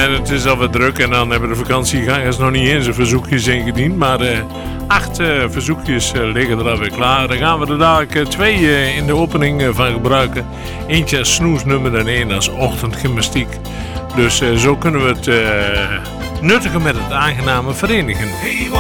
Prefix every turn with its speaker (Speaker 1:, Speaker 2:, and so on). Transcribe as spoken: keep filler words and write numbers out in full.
Speaker 1: en het is alweer druk en dan hebben de vakantiegangers nog niet eens een verzoekjes ingediend. Maar uh, acht uh, verzoekjes uh, liggen er alweer klaar. Daar gaan we er dadelijk uh, twee uh, in de opening uh, van gebruiken. Eentje als snoesnummer en één als ochtendgymnastiek. Dus uh, zo kunnen we het uh, nuttige met het aangename verenigen.